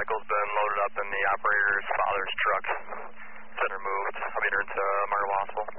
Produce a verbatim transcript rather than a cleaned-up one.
vehicle's been loaded up in the operator's father's truck. It's been removed. I'll be there to Margaret Hospital.